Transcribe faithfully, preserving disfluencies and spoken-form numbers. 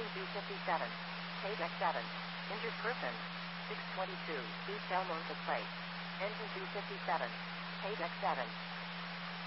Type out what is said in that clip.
Engine B fifty-seven. Page X seven. Injured person. six twenty-two. East Elmont Place. Engine B fifty-seven. Page X seven.